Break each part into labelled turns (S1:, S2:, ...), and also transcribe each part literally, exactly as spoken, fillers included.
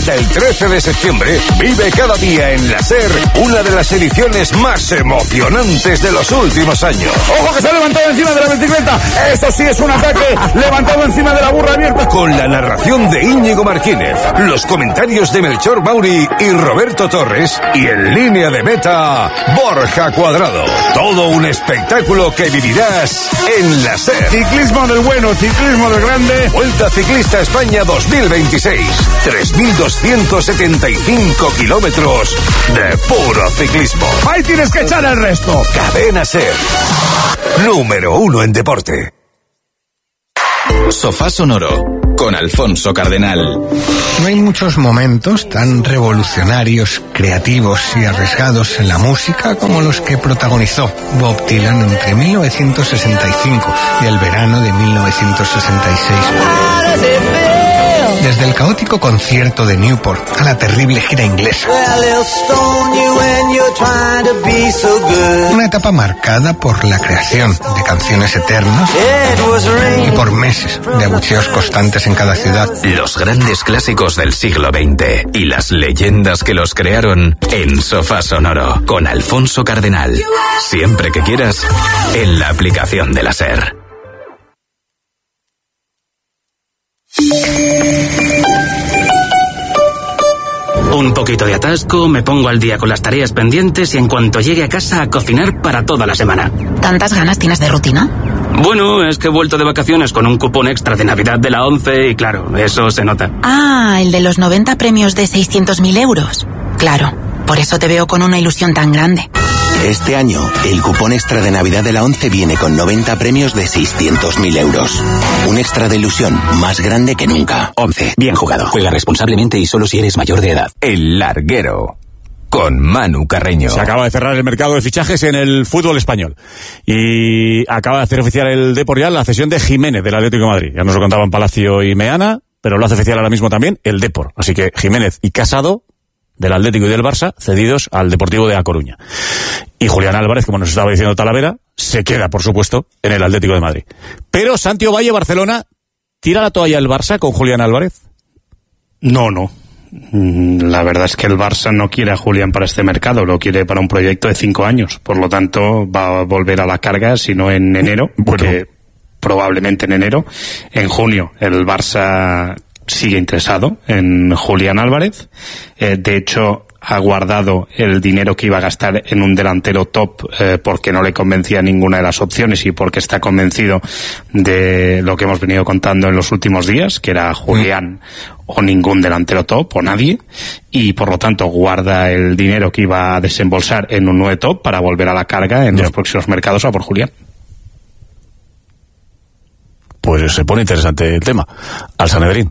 S1: Hasta el trece de septiembre, vive cada día en la SER una de las ediciones más emocionantes de los últimos años.
S2: ¡Ojo que se ha levantado encima de la bicicleta! ¡Eso sí es un ataque! ¡Levantado encima de la burra abierta!
S1: Con la narración de Íñigo Martínez, los comentarios de Melchor Mauri y Roberto Torres, y en línea de meta, Borja Cuadrado. Todo un espectáculo que vivirás en la SER.
S2: Ciclismo del bueno, ciclismo del grande.
S1: Vuelta Ciclista España dos mil veintiséis. tres mil doscientos setenta y cinco kilómetros de puro ciclismo.
S2: Ahí tienes que echar el resto.
S1: Cadena SER. Número uno en deporte.
S3: Sofá Sonoro con Alfonso Cardenal.
S4: No hay muchos momentos tan revolucionarios, creativos y arriesgados en la música como los que protagonizó Bob Dylan entre mil novecientos sesenta y cinco y el verano de mil novecientos sesenta y seis. Desde el caótico concierto de Newport a la terrible gira inglesa. Una etapa marcada por la creación de canciones eternas y por meses de abucheos constantes en cada ciudad.
S3: Los grandes clásicos del siglo veinte y las leyendas que los crearon en Sofá Sonoro con Alfonso Cardenal. Siempre que quieras, en la aplicación de la SER.
S5: Un poquito de atasco, me pongo al día con las tareas pendientes y en cuanto llegue a casa a cocinar para toda la semana.
S6: ¿Tantas ganas tienes de rutina?
S5: Bueno, es que he vuelto de vacaciones con un cupón extra de Navidad de la ONCE y claro, eso se nota.
S6: Ah, el de los noventa premios de seiscientos mil euros. Claro, por eso te veo con una ilusión tan grande.
S7: Este año, el cupón extra de Navidad de la ONCE viene con noventa premios de seiscientos mil euros. Un extra de ilusión más grande que nunca.
S3: ONCE, bien jugado. Juega responsablemente y solo si eres mayor de edad.
S1: El Larguero, con Manu Carreño.
S2: Se acaba de cerrar el mercado de fichajes en el fútbol español. Y acaba de hacer oficial el Depor ya la cesión de Jiménez del Atlético de Madrid. Ya nos lo contaban Palacio y Meana, pero lo hace oficial ahora mismo también el Depor. Así que Jiménez y Casado, del Atlético y del Barça, cedidos al Deportivo de A Coruña. Y Julián Álvarez, como nos estaba diciendo Talavera, se queda, por supuesto, en el Atlético de Madrid. Pero Santi Ovalle, Barcelona, ¿tira la toalla el Barça con Julián Álvarez?
S8: No, no. La verdad es que el Barça no quiere a Julián para este mercado, lo quiere para un proyecto de cinco años. Por lo tanto, va a volver a la carga, si no en enero, bueno. que probablemente en enero. En junio, el Barça sigue interesado en Julián Álvarez. Eh, de hecho, ha guardado el dinero que iba a gastar en un delantero top eh, porque no le convencía ninguna de las opciones y porque está convencido de lo que hemos venido contando en los últimos días, que era Julián o ningún delantero top o nadie, y por lo tanto guarda el dinero que iba a desembolsar en un nueve top para volver a la carga en yeah. los próximos mercados a por Julián.
S2: Pues se pone interesante el tema. Al Sanedrín.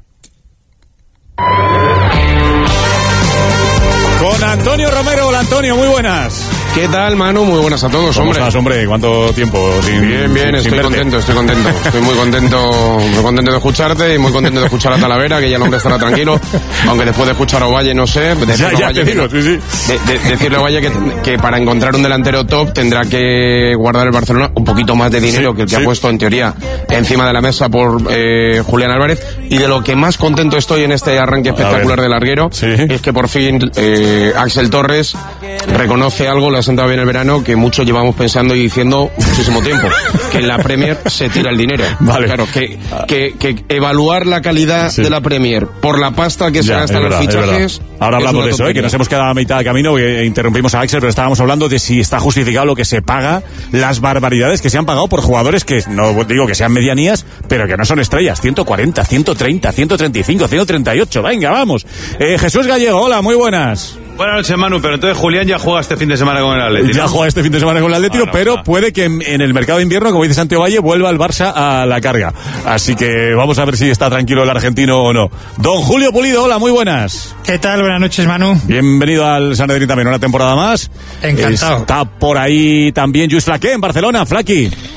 S2: Con Antonio Romero. Hola, Antonio, muy buenas.
S9: ¿Qué tal, Manu? Muy buenas a todos,
S2: ¿Cómo
S9: hombre.
S2: estás, hombre? ¿Cuánto tiempo? Sin,
S9: bien, bien,
S2: sin
S9: estoy
S2: verte?
S9: contento, estoy contento. Estoy muy contento, muy contento de escucharte y muy contento de escuchar a Talavera, que ya el hombre estará tranquilo, aunque después de escuchar a Ovalle, no sé.
S2: Ya, ya te digo, sí, sí.
S9: De, de, decirle a Ovalle que, que para encontrar un delantero top tendrá que guardar el Barcelona un poquito más de dinero sí, que el que sí. ha puesto, en teoría, encima de la mesa por eh, Julián Álvarez. Y de lo que más contento estoy en este arranque espectacular del larguero sí. es que por fin eh, Axel Torres reconoce algo, lo ha sentado bien el verano, que muchos llevamos pensando y diciendo muchísimo tiempo, que en la Premier se tira el dinero.
S2: Vale.
S9: Claro, que, que, que evaluar la calidad sí. de la Premier por la pasta que se gasta en los fichajes.
S2: Ahora hablamos de eso, ¿eh? Que nos hemos quedado a mitad de camino, que interrumpimos a Axel, pero estábamos hablando de si está justificado lo que se paga, las barbaridades que se han pagado por jugadores que, no digo que sean medianías, pero que no son estrellas. ciento cuarenta, ciento treinta, ciento treinta y cinco, ciento treinta y ocho. Venga, vamos. Eh, Jesús Gallego, hola, muy buenas.
S10: Buenas noches, Manu, pero entonces Julián ya juega este fin de semana con el Atlético.
S2: Ya juega este fin de semana con el Atlético, bueno, pero va. puede que en, en el mercado de invierno, como dice Santiago Valle, vuelva el Barça a la carga. Así que vamos a ver si está tranquilo el argentino o no. Don Julio Pulido, hola, muy buenas.
S11: ¿Qué tal? Buenas noches, Manu.
S2: Bienvenido al Sanedrín también, una temporada más.
S11: Encantado.
S2: Está por ahí también Lluís Flaqué en Barcelona, Flaqui.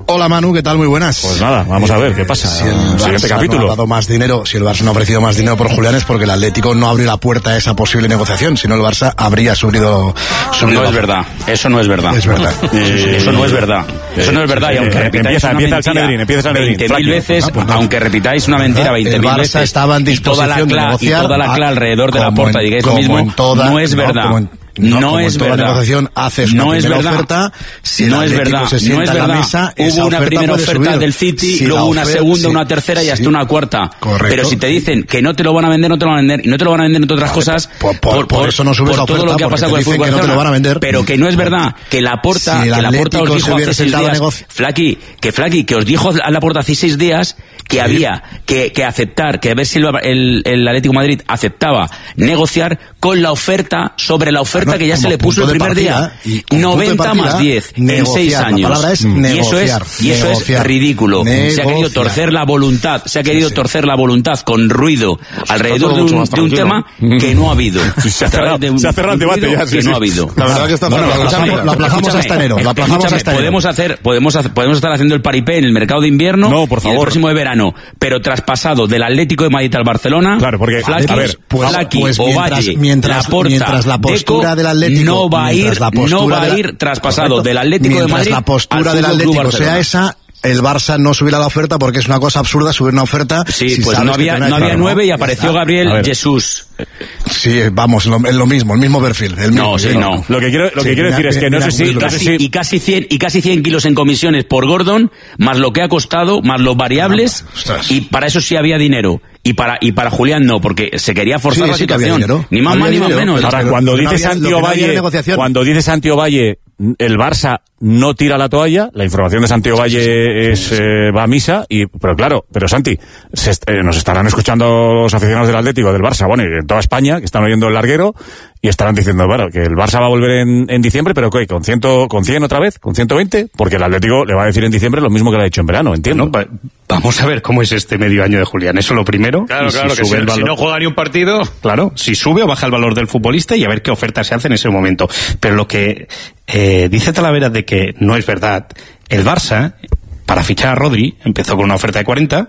S11: Hola Manu, ¿qué tal? Muy buenas.
S2: Pues nada, vamos a ver qué pasa.
S11: Si el
S2: Siguiente
S11: Barça
S2: capítulo.
S11: no ha dado más dinero, si el Barça no ha ofrecido más dinero por Julián es porque el Atlético no abrió la puerta a esa posible negociación, si no el Barça habría subido... subido
S12: no es verdad, eso no es verdad.
S11: Es verdad.
S12: Eh, eso no es verdad. Eso no es verdad y aunque
S2: eh,
S12: repitáis
S2: empieza,
S12: una
S2: empieza
S12: mentira
S2: el Sanedrín, empieza el Sanedrín.
S12: veinte mil veces,
S11: Ah, pues no.
S12: aunque repitáis una mentira veinte mil
S11: El Barça
S12: veces
S11: estaba en
S12: y toda la
S11: disposición de
S12: cla, y
S11: negociar,
S12: toda la cla
S11: ah,
S12: alrededor de la
S11: como
S12: puerta
S11: en-
S12: digáis lo
S11: como
S12: mismo,
S11: en toda-
S12: no es
S11: no,
S12: verdad.
S11: como en-
S12: No,
S11: no, como
S12: es
S11: en toda
S12: verdad.
S11: negociación haces una
S12: no es
S11: primera
S12: verdad.
S11: oferta, si el
S12: no es
S11: Atlético
S12: verdad.
S11: se sienta
S12: no es
S11: en la
S12: verdad.
S11: mesa, esa
S12: Hubo una
S11: oferta
S12: primera
S11: puede
S12: oferta
S11: subir.
S12: del City,
S11: Si
S12: luego
S11: la
S12: una
S11: ofer-
S12: segunda,
S11: sí,
S12: una tercera y hasta
S11: sí.
S12: una cuarta.
S11: Correcto.
S12: Pero si te dicen que no te lo van a vender, no te lo van a vender y no te lo van a vender entre otras
S11: Vale,
S12: cosas
S11: por- por- por eso no subes
S12: por
S11: la
S12: todo
S11: oferta,
S12: lo que ha
S11: porque
S12: pasado
S11: te
S12: con el
S11: dicen
S12: fútbol
S11: que no te lo
S12: Barcelona.
S11: van a vender.
S12: Pero que no es verdad que la Porta,
S11: Si el
S12: que la Porta
S11: Atlético
S12: os
S11: se
S12: dijo
S11: hubiera
S12: hace seis
S11: sentado a
S12: días,
S11: negoci-
S12: Flaqui, que Flaqui, que os dijo a la Porta hace seis días que había que, que aceptar, que a ver si el, el, el Atlético de Madrid aceptaba negociar con la oferta sobre la oferta
S11: Claro,
S12: que ya se
S11: como
S12: le puso el
S11: punto de
S12: primer día.
S11: partida, y como punto de
S12: noventa
S11: partida,
S12: más diez en
S11: negociar.
S12: seis
S11: La
S12: años.
S11: palabra es
S12: y eso es,
S11: negociar,
S12: y eso es
S11: negociar,
S12: ridículo. Se ha querido
S11: negociar.
S12: torcer la voluntad, se ha querido
S11: Sí, sí.
S12: torcer la voluntad con ruido alrededor
S2: todo
S12: de
S2: mucho
S12: un,
S2: más
S12: de un
S2: tranquilo.
S12: tema que no ha habido.
S2: Se ha cerrado-
S12: De un-
S2: se ha cerrado el
S12: un
S2: debate
S12: ruido
S2: ya, sí,
S12: que
S2: sí.
S12: no ha habido.
S11: La verdad que está
S12: Bueno,
S11: cerrado.
S12: escúchame,
S11: Lo aplazamos
S12: escúchame,
S11: hasta enero, lo aplazamos
S12: escúchame,
S11: hasta enero.
S12: podemos hacer, podemos hacer, podemos estar haciendo el paripé en el mercado de invierno
S2: No, por
S12: y el
S2: favor.
S12: próximo de verano, pero traspasado del Atlético de Madrid al Barcelona,
S2: Claro, porque,
S12: Flaqui,
S2: a ver,
S11: pues-
S12: Flaqui,
S11: pues mientras-
S12: Ovalle,
S11: mientras-
S12: Laporta,
S11: mientras la postura
S12: Deco,
S11: del Atlético-
S12: no va a ir,
S11: mientras la postura
S12: no va a
S11: de la-
S12: ir traspasado
S11: Correcto.
S12: del Atlético de
S11: Mientras
S12: Madrid
S11: la postura
S12: al
S11: del
S12: Fútbol Club
S11: Atlético
S12: Barcelona.
S11: sea esa, el Barça no subirá la oferta porque es una cosa absurda subir una oferta.
S12: Sí,
S11: si
S12: pues
S11: sabes
S12: no
S11: que
S12: había,
S11: te van a
S12: no
S11: decir,
S12: había
S11: "No,
S12: nueve y
S11: ya
S12: apareció
S11: está".
S12: Gabriel
S2: A ver.
S12: Jesús.
S11: Sí, vamos, lo, es lo mismo, el mismo perfil. El mismo,
S12: No, sí, no.
S2: Lo que quiero, lo que
S11: Sí,
S2: quiero
S11: mira,
S2: decir es que no
S11: mira,
S2: sé si,
S11: mira,
S2: no sé
S12: Casi,
S2: si-
S12: y casi cien y casi cien kilos en comisiones por Gordon, más lo que ha costado, más los variables,
S11: Ostras.
S12: y para eso sí había dinero. Y para y para Julián no, porque se quería forzar
S11: Sí,
S12: la
S11: sí que había
S12: situación.
S11: dinero.
S12: Ni más
S11: Había
S12: más ni más
S11: dinero,
S12: menos.
S11: pero-
S2: Ahora,
S11: pero
S2: cuando
S11: no
S2: dice
S11: había-
S2: Santi
S11: lo que no había
S2: Ovalle,
S11: era negociación.
S2: cuando dice Santi Ovalle, el Barça no tira la toalla, la información de Santi Ovalle es, eh, va a misa, y, pero claro, pero Santi, se est- eh, nos estarán escuchando los aficionados del Atlético, del Barça, bueno, y en toda España, que están oyendo el larguero, y estarán diciendo, bueno, que el Barça va a volver en, en diciembre, pero ¿qué? ¿Con, ciento, ¿Con cien otra vez? ¿Con ciento veinte? Porque el Atlético le va a decir en diciembre lo mismo que le ha dicho en verano, entiendo.
S8: No, va- vamos a ver cómo es este medio año de Julián. Eso lo primero.
S10: Claro,
S8: Y si
S10: claro, que
S8: sube
S10: si,
S8: el
S10: si
S8: valor-
S10: no juega ni un partido...
S8: Claro, si sube o baja el valor del futbolista y a ver qué oferta se hace en ese momento. Pero lo que eh, dice Talavera de que no es verdad, el Barça, para fichar a Rodri, empezó con una oferta de cuarenta,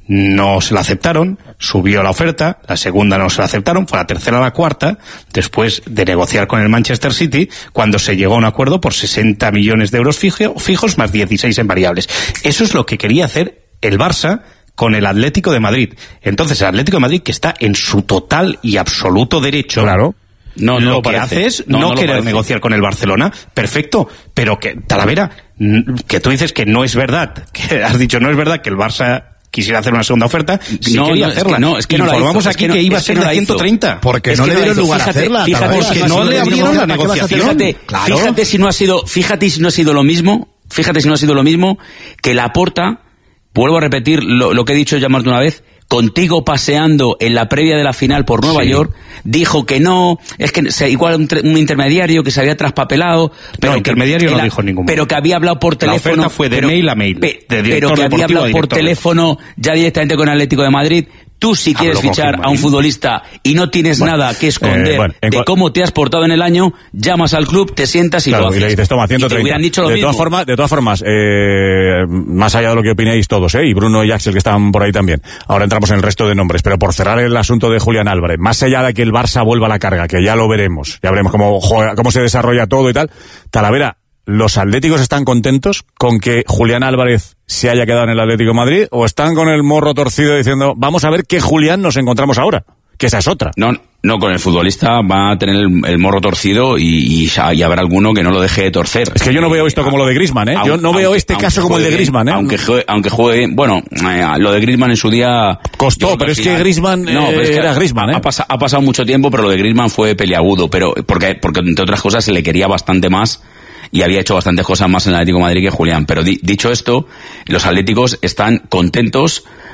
S8: no se la aceptaron, subió la oferta, la segunda no se la aceptaron, fue la tercera a la cuarta, después de negociar con el Manchester City, cuando se llegó a un acuerdo por sesenta millones de euros fijo- fijos más dieciséis en variables. Eso es lo que quería hacer el Barça con el Atlético de Madrid. Entonces, el Atlético de Madrid, que está en su total y absoluto derecho,
S2: Claro.
S12: No, no
S8: lo
S12: lo
S8: que
S12: parece.
S8: hace es
S12: No,
S8: no,
S12: no lo
S8: querer
S12: parece.
S8: negociar con el Barcelona, perfecto, pero que, Talavera, n- que tú dices que no es verdad, que has dicho no es verdad que el Barça quisiera hacer una segunda oferta, sí
S12: No,
S8: quería
S12: no, es
S8: hacerla.
S12: que no, es que no la
S8: Informamos
S12: hizo, es
S8: aquí
S12: que no-
S8: que iba a
S12: es que
S8: ser
S12: no
S8: de
S12: la hizo.
S8: ciento treinta.
S11: Porque
S12: Es
S11: no
S12: que
S11: le
S12: la
S11: dieron
S12: hizo.
S11: lugar a
S12: Fíjate,
S11: hacerla.
S12: fíjate,
S11: Talavera.
S8: porque
S12: si
S8: no
S12: ha
S8: le
S12: sido
S8: abrieron
S12: lo
S8: la
S12: mismo.
S8: negociación.
S12: Fíjate,
S11: Claro.
S12: fíjate si no ha sido, fíjate si no ha sido lo mismo, fíjate si no ha sido lo mismo que Laporta, vuelvo a repetir lo, lo que he dicho ya más de una vez, contigo paseando en la previa de la final por Nueva
S8: Sí.
S12: York, dijo que no, es que se, igual un, tre- un intermediario que se había traspapelado, pero
S8: No,
S12: que,
S8: intermediario
S12: que
S8: no
S12: la-
S8: dijo ningún
S12: pero que había hablado por
S8: La
S12: teléfono,
S8: oferta fue de
S12: pero,
S8: mail a mail,
S12: pe-
S8: de director
S12: pero que había
S8: deportivo a
S12: hablado por
S8: director.
S12: teléfono ya directamente con el Atlético de Madrid. Tú si quieres
S8: Habló con
S12: fichar
S8: Gil
S12: a un
S8: Marín.
S12: futbolista y no tienes
S2: Bueno,
S12: nada que esconder
S2: eh, bueno, en
S12: de
S2: cua-
S12: cómo te has portado en el año, llamas al club, te sientas y
S2: Claro,
S12: lo haces.
S2: y le dices, toma, ciento
S12: Y te
S2: treinta.
S12: hubieran dicho lo
S2: de
S12: mismo.
S2: Todas formas, de todas formas, eh, más allá de lo que opinéis todos, ¿eh? Y Bruno y Axel que están por ahí también. Ahora entramos en el resto de nombres, pero por cerrar el asunto de Julián Álvarez, más allá de que el Barça vuelva a la carga, que ya lo veremos, ya veremos cómo juega, cómo se desarrolla todo y tal. Talavera, ¿los atléticos están contentos con que Julián Álvarez se haya quedado en el Atlético de Madrid o están con el morro torcido diciendo, vamos a ver qué Julián nos encontramos ahora? Que esa es otra.
S12: No, no, con el futbolista va a tener el, el morro torcido y, y, y habrá alguno que no lo deje de torcer.
S2: Es que yo no veo esto como lo de Griezmann, ¿eh? Yo no veo
S12: Aunque-
S2: este
S12: aunque
S2: caso como el de
S12: juegue
S2: Griezmann, ¿eh?
S12: bien, Aunque juegue, aunque juegue bien. Bueno, eh, lo de Griezmann en su día...
S2: Costó,
S12: yo creo
S2: pero
S12: al
S2: es que
S12: final-
S2: Griezmann,
S12: No, pero
S2: eh,
S12: es que
S2: era Griezmann, ¿eh?
S12: Ha, pasa- ha pasado mucho tiempo, pero lo de Griezmann fue peliagudo. Pero, porque, porque entre otras cosas se le quería bastante más y había hecho bastantes cosas más en el Atlético de Madrid que Julián. Pero di- dicho esto, los atléticos están contentos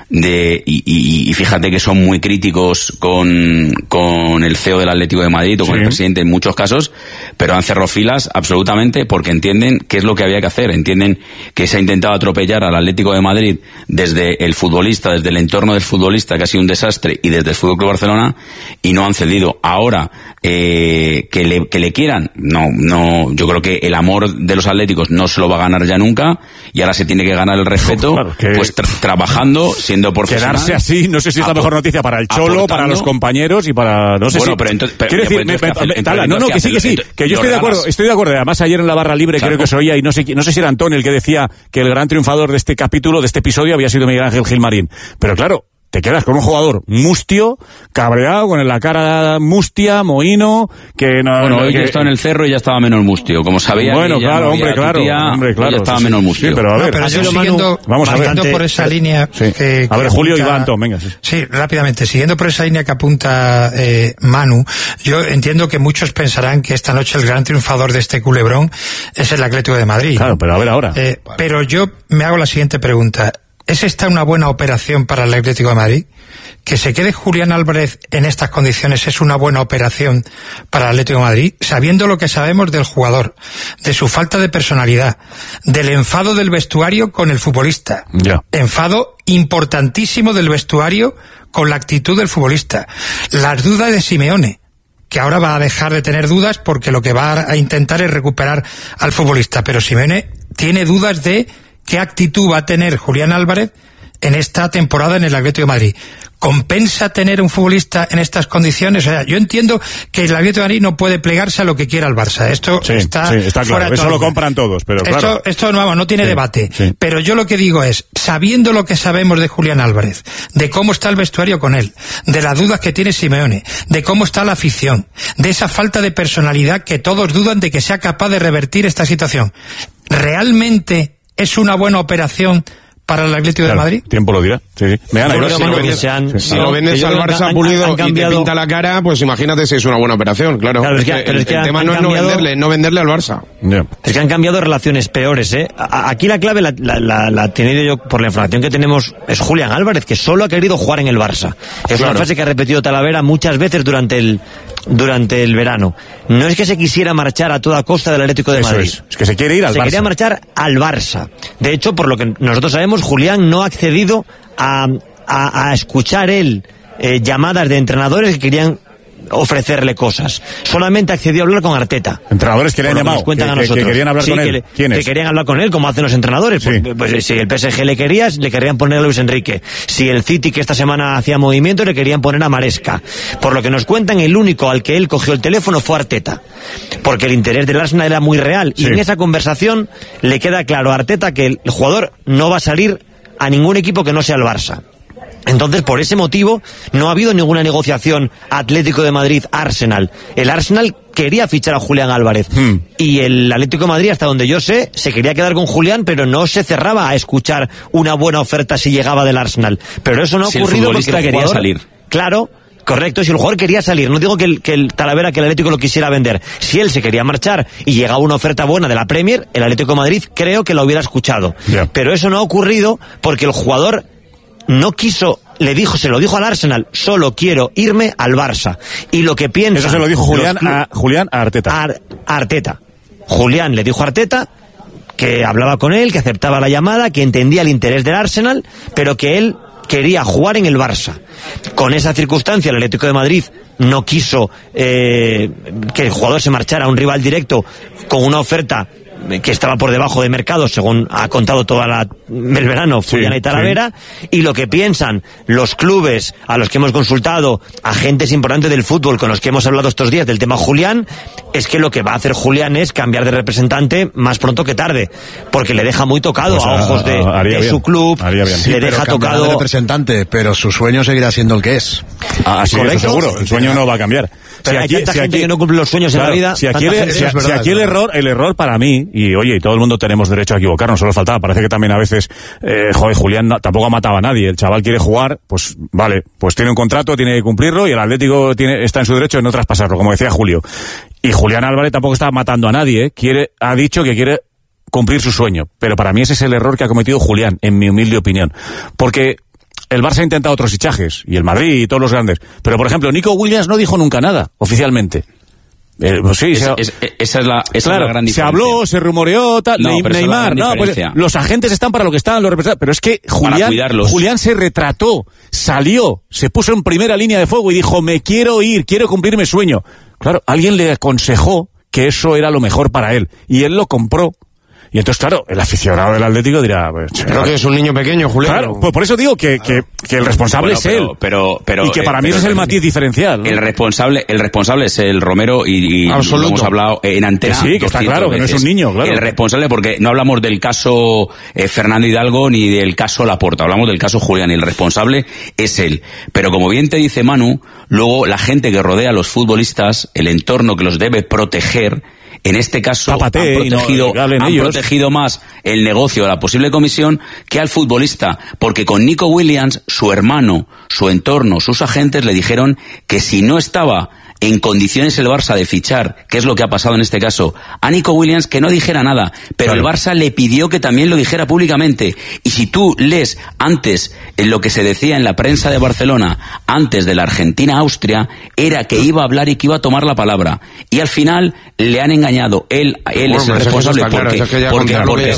S12: de y, y, y fíjate que son muy críticos con, con el C E O del Atlético de Madrid o con sí. el presidente en muchos casos, pero han cerrado filas absolutamente porque entienden qué es lo que había que hacer, entienden que se ha intentado atropellar al Atlético de Madrid desde el futbolista, desde el entorno del futbolista, que ha sido un desastre, y desde el Fútbol Club Barcelona, y no han cedido. Ahora, eh, que le, que le quieran, no, no, yo creo que el amor de los atléticos no se lo va a ganar ya nunca, y ahora se tiene que ganar el respeto, claro, que... pues tra trabajando, siendo profesional.
S2: Quedarse así, no sé si es la mejor noticia para el Cholo, aportando. Para los compañeros y para, no sé
S12: bueno,
S2: si...
S12: pero entonces, pero,
S2: quiero decir, me, me, me, tala, no, no, que sí, que sí, que yo estoy de acuerdo, estoy de acuerdo. Además, ayer en la barra libre claro. creo que se oía, y no sé, no sé si era Antonio el que decía que el gran triunfador de este capítulo, de este episodio, había sido Miguel Ángel Gilmarín. Pero claro, te quedas con un jugador mustio, cabreado, con la cara mustia, mohino, que no...
S12: Bueno, hoy
S2: que...
S12: yo estaba en el cerro y ya estaba menos mustio, como sabía.
S2: Bueno, claro, no hombre, claro, tía, hombre, claro.
S12: Ya estaba
S2: sí,
S12: menos mustio.
S2: Sí, pero a ver,
S13: no, pero yo siguiendo,
S2: vamos a ver.
S13: por esa línea...
S2: Sí.
S13: Que,
S2: a ver,
S13: que
S2: Julio
S13: apunta,
S2: y Antón, venga. Sí.
S13: sí, rápidamente, siguiendo por esa línea que apunta eh, Manu, yo entiendo que muchos pensarán que esta noche el gran triunfador de este culebrón es el Atlético de Madrid.
S2: Claro, pero a ver ahora.
S13: Eh, pero yo me hago la siguiente pregunta. ¿Es esta una buena operación para el Atlético de Madrid? ¿Que se quede Julián Álvarez en estas condiciones es una buena operación para el Atlético de Madrid? Sabiendo lo que sabemos del jugador, de su falta de personalidad, del enfado del vestuario con el futbolista.
S2: Ya.
S13: Enfado importantísimo del vestuario con la actitud del futbolista. Las dudas de Simeone, que ahora va a dejar de tener dudas porque lo que va a intentar es recuperar al futbolista. Pero Simeone tiene dudas de qué actitud va a tener Julián Álvarez en esta temporada en el Atlético de Madrid. ¿Compensa tener un futbolista en estas condiciones? O sea, yo entiendo que el Atlético de Madrid no puede plegarse a lo que quiera el Barça. Esto
S2: sí,
S13: está,
S2: sí, está
S13: fuera
S2: claro.
S13: de
S2: Eso
S13: todo.
S2: Lo compran todos, pero
S13: esto,
S2: claro.
S13: Esto no, no tiene
S2: sí,
S13: debate.
S2: Sí.
S13: Pero yo lo que digo es, sabiendo lo que sabemos de Julián Álvarez, de cómo está el vestuario con él, de las dudas que tiene Simeone, de cómo está la afición, de esa falta de personalidad que todos dudan de que sea capaz de revertir esta situación, ¿realmente es una buena operación para el Atlético
S2: claro,
S13: de Madrid?
S2: Tiempo lo dirá. Sí, sí. Me
S9: Bueno, si, lo vendes, sí. si lo vendes al Barça pulido y te pinta la cara, pues imagínate si es una buena operación, claro. claro es que, el, es que el tema no es no venderle, no venderle al Barça.
S14: Yeah. Es que han cambiado relaciones peores, ¿eh? Aquí la clave la, la, la, la he tenido yo por la información que tenemos, es Julián Álvarez, que solo ha querido jugar en el Barça. Es claro. una frase que ha repetido Talavera muchas veces durante el durante el verano. No es que se quisiera marchar a toda costa del Atlético de
S2: Eso
S14: Madrid.
S2: Es. es que se quiere ir al
S14: se
S2: Barça.
S14: Se quería marchar al Barça. De hecho, por lo que nosotros sabemos, Julián no ha accedido a, a, a escuchar él eh, llamadas de entrenadores que querían ofrecerle cosas. Solamente accedió a hablar con Arteta.
S2: Entrenadores que le han llamado,
S14: que,
S2: a
S14: nosotros.
S2: que querían hablar
S14: sí,
S2: con él.
S14: Le,
S2: ¿Quiénes?
S14: Que querían hablar con él, como hacen los entrenadores. Sí. Pues, pues si el P S G le quería, le querían poner a Luis Enrique. Si el City, que esta semana hacía movimiento, le querían poner a Maresca. Por lo que nos cuentan, el único al que él cogió el teléfono fue Arteta. Porque el interés del Arsenal era muy real. Sí. Y en esa conversación le queda claro a Arteta que el jugador no va a salir a ningún equipo que no sea el Barça. Entonces, por ese motivo, no ha habido ninguna negociación Atlético de Madrid-Arsenal. El Arsenal quería fichar a Julián Álvarez. Hmm. Y el Atlético de Madrid, hasta donde yo sé, se quería quedar con Julián, pero no se cerraba a escuchar una buena oferta si llegaba del Arsenal. Pero eso no ha
S12: si
S14: ocurrido
S12: el
S14: porque el
S12: quería
S14: jugador,
S12: salir.
S14: Claro. Correcto, si el jugador quería salir, no digo que el, que el Talavera, que el Atlético lo quisiera vender. Si él se quería marchar y llegaba una oferta buena de la Premier, el Atlético de Madrid creo que lo hubiera escuchado. Yeah. Pero eso no ha ocurrido porque el jugador no quiso, le dijo, se lo dijo al Arsenal, solo quiero irme al Barça. Y lo que piensa...
S2: Eso se lo dijo Julián a, Julián a Arteta.
S14: A, a Arteta. Julián le dijo a Arteta que hablaba con él, que aceptaba la llamada, que entendía el interés del Arsenal, pero que él quería jugar en el Barça. Con esa circunstancia, el Atlético de Madrid no quiso eh, que el jugador se marchara a un rival directo con una oferta que estaba por debajo de mercado, según ha contado toda la, el verano Julián sí, y Talavera, sí. Y lo que piensan los clubes a los que hemos consultado, agentes importantes del fútbol con los que hemos hablado estos días del tema Julián, es que lo que va a hacer Julián es cambiar de representante más pronto que tarde, porque le deja muy tocado pues a ojos de, a, de su club,
S11: sí,
S14: le deja
S11: pero
S14: tocado
S11: de representante, pero su sueño seguirá siendo el que es.
S2: Ah, sí, eso seguro, el sueño no va a cambiar.
S14: Pero
S2: si
S14: hay
S2: aquí,
S14: tanta
S2: si
S14: gente
S2: aquí,
S14: que no cumple los sueños
S2: claro,
S14: en la vida.
S2: Si aquí, le, si,
S11: verdad,
S2: si aquí el error, el error para mí, y oye, y todo el mundo tenemos derecho a equivocarnos, solo faltaba, parece que también a veces, eh, joder, Julián no, tampoco ha matado a nadie, el chaval quiere jugar, pues vale, pues tiene un contrato, tiene que cumplirlo, y el Atlético tiene, está en su derecho de no traspasarlo, como decía Julio. Y Julián Álvarez tampoco está matando a nadie, ¿eh? quiere, ha dicho que quiere cumplir su sueño, pero para mí ese es el error que ha cometido Julián, en mi humilde opinión, porque el Barça ha intentado otros fichajes, y el Madrid y todos los grandes. Pero, por ejemplo, Nico Williams no dijo nunca nada, oficialmente. Eh, pues sí,
S12: es,
S2: se,
S12: es, esa es la, esa
S2: claro,
S12: es la gran diferencia.
S2: Se habló, se rumoreó, tal,
S12: no,
S2: Neymar, no, pues los agentes están para lo que están, los representantes, pero es que Julián, Julián se retrató, salió, se puso en primera línea de fuego y dijo, me quiero ir, quiero cumplir mi sueño. Claro, alguien le aconsejó que eso era lo mejor para él, y él lo compró. Y entonces, claro, el aficionado del Atlético dirá... Pues,
S9: pero que es un niño pequeño, Julián.
S2: Claro, pues por eso digo que, que, que el responsable
S12: bueno,
S2: es él.
S12: Pero, pero, pero,
S2: y que para
S12: eh,
S2: mí ese es el matiz diferencial, ¿no?
S12: El responsable el responsable es el Romero y, y lo hemos hablado en antena.
S2: Que sí, que está claro, veces. Que no es un niño, claro.
S12: El responsable, porque no hablamos del caso eh, Fernando Hidalgo ni del caso Laporta, hablamos del caso Julián, y el responsable es él. Pero como bien te dice Manu, luego la gente que rodea a los futbolistas, el entorno que los debe proteger, en este caso
S2: Tápate,
S12: han protegido,
S2: no,
S12: han protegido más el negocio de la posible comisión que al futbolista, porque con Nico Williams, su hermano, su entorno, sus agentes le dijeron que si no estaba en condiciones el Barça de fichar, que es lo que ha pasado en este caso, a Nico Williams, que no dijera nada, pero claro. El Barça le pidió que también lo dijera públicamente. Y si tú lees antes en lo que se decía en la prensa de Barcelona, antes de la Argentina-Austria, era que iba a hablar y que iba a tomar la palabra. Y al final le han engañado. Él, él bueno, es el responsable porque, porque, porque, porque,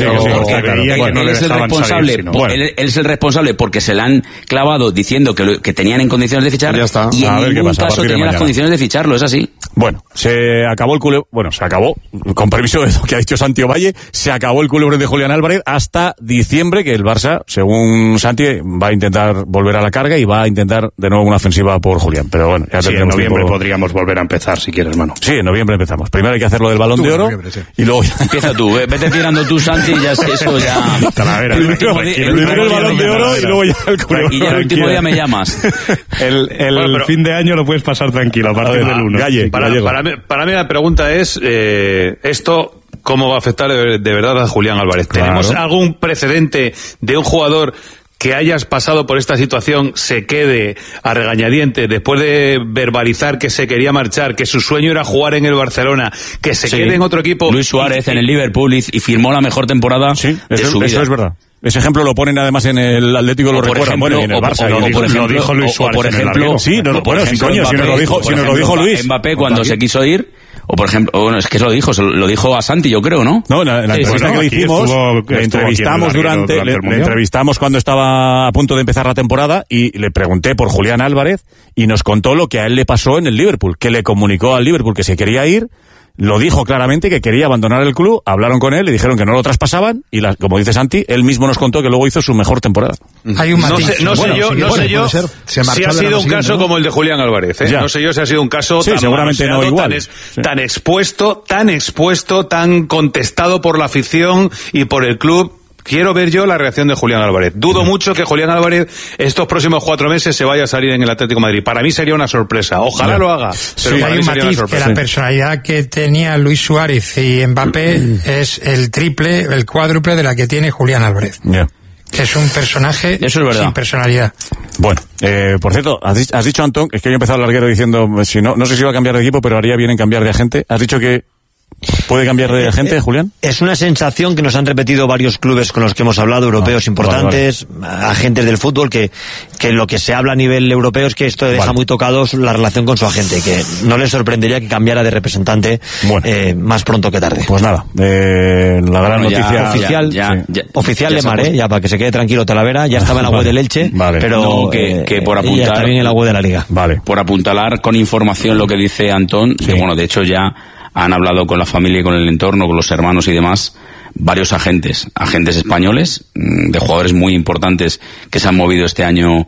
S12: porque él es el responsable, salir, si no. bueno. él, él es el responsable porque se le han clavado diciendo que, lo, que tenían en condiciones de fichar y en ningún caso tenían las condiciones de fichar. Ficharlo, es así.
S2: Bueno, se acabó el culebrón, bueno, se acabó, con permiso de lo que ha dicho Santi Ovalle, se acabó el culebrón de Julián Álvarez hasta diciembre, que el Barça, según Santi, va a intentar volver a la carga y va a intentar de nuevo una ofensiva por Julián. Pero bueno, ya
S8: sí, en noviembre tiempo... podríamos volver a empezar, si quieres, mano.
S2: Sí, en noviembre empezamos. Primero hay que hacer lo del Balón tú, de Oro sí. y luego ya...
S12: Empieza tú, vete tirando tú, Santi, y ya eso ya...
S2: Talavera, el primero, el primero el Balón de Oro y luego ya el culebrón.
S12: Y ya el último día me llamas.
S8: El, el bueno, pero... fin de año lo puedes pasar tranquilo, a partir del uno.
S10: Galle, para, para, mí, para mí la pregunta es, eh, esto, ¿cómo va a afectar de, de verdad a Julián Álvarez? Claro. ¿Tenemos algún precedente de un jugador que hayas pasado por esta situación se quede a regañadientes después de verbalizar que se quería marchar, que su sueño era jugar en el Barcelona, que se sí. quede en otro equipo?
S12: Luis Suárez y, en el Liverpool y, y firmó la mejor temporada
S2: sí,
S12: de
S2: eso,
S12: su vida.
S2: Eso es verdad. Ese ejemplo lo ponen además en el Atlético, lo recuerdan, bueno, y en el Barça.
S12: O, o, o, por ejemplo,
S8: lo dijo Luis Suárez.
S12: O por ejemplo,
S2: sí, no, bueno, sí, coño, si nos lo dijo, si nos lo dijo Luis.
S12: Mbappé cuando se quiso ir, o por ejemplo, bueno, es que lo dijo, lo dijo a Santi, yo creo, ¿no?
S2: No, la, la sí, entrevista sí, no, que le hicimos, estuvo, le entrevistamos durante, durante le, le entrevistamos cuando estaba a punto de empezar la temporada y le pregunté por Julián Álvarez y nos contó lo que a él le pasó en el Liverpool, que le comunicó al Liverpool que se quería ir. Lo dijo claramente que quería abandonar el club, hablaron con él, le dijeron que no lo traspasaban y, la, como dice Santi, él mismo nos contó que luego hizo su mejor temporada.
S10: Hay un matiz. No sé, no sé bueno, yo, no sé yo si ha sido un caso ¿no? como el de Julián Álvarez. ¿eh? No sé yo si ha sido un caso
S2: sí,
S10: tan
S2: seguramente no igual.
S10: Tan, es, sí. tan expuesto, tan expuesto, tan contestado por la afición y por el club. Quiero ver yo la reacción de Julián Álvarez. Dudo mucho que Julián Álvarez estos próximos cuatro meses se vaya a salir en el Atlético de Madrid. Para mí sería una sorpresa. Ojalá no. lo haga. Pero
S13: sí,
S10: para
S13: hay
S10: mí
S13: un matiz que la personalidad que tenía Luis Suárez y Mbappé es el triple, el cuádruple de la que tiene Julián Álvarez.
S2: Yeah.
S13: Que es un personaje
S12: Eso es
S13: sin personalidad.
S2: Bueno, eh, por cierto, has dicho, has dicho, Antón, es que yo he empezado el larguero diciendo, si no, no sé si iba a cambiar de equipo, pero haría bien en cambiar de agente. Has dicho que ¿puede cambiar de agente, eh, Julián?
S14: Es una sensación que nos han repetido varios clubes con los que hemos hablado, europeos ah, importantes, vale, vale. agentes del fútbol, que, que lo que se habla a nivel europeo es que esto deja vale. muy tocados la relación con su agente, que no les sorprendería que cambiara de representante bueno. eh, más pronto que tarde.
S2: Pues nada, eh, la gran bueno, noticia...
S14: Ya, oficial,
S12: ya, ya, ya,
S14: oficial
S12: ya
S14: de Mar, ¿eh? Ya para que se quede tranquilo Talavera, ya estaba en la web del Elche, vale. pero
S12: no, que, que por apuntar...
S14: está bien en la web de la Liga.
S2: Vale.
S12: Por apuntalar con información lo que dice Antón, sí. que bueno, de hecho ya... han hablado con la familia y con el entorno, con los hermanos y demás, varios agentes, agentes españoles, de jugadores muy importantes que se han movido este año